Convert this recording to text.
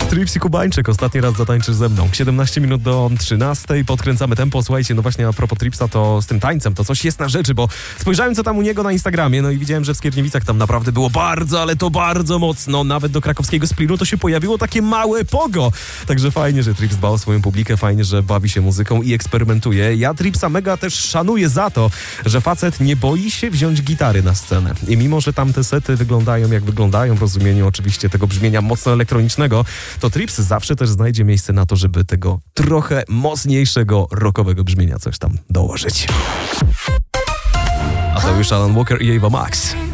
Trips i Kubańczyk, ostatni raz zatańczysz ze mną. 17 minut do 13, podkręcamy tempo. Słuchajcie, no właśnie a propos Tripsa, to z tym tańcem to coś jest na rzeczy, bo spojrzałem co tam u niego na Instagramie, no i widziałem, że w Skierniewicach tam naprawdę było bardzo, ale to bardzo mocno. Nawet do krakowskiego Splinu to się pojawiło takie małe pogo. Także fajnie, że Trips dba o swoją publikę, fajnie, że bawi się muzyką i eksperymentuje. Ja Tripsa mega też szanuję za to, że facet nie boi się wziąć gitary na scenę. I mimo, że tam te sety wyglądają jak wyglądają w rozumieniu oczywiście tego brzmienia mocno elektronicznego, to Trips zawsze też znajdzie miejsce na to, żeby tego trochę mocniejszego rockowego brzmienia coś tam dołożyć. A to już Alan Walker i Ava Max.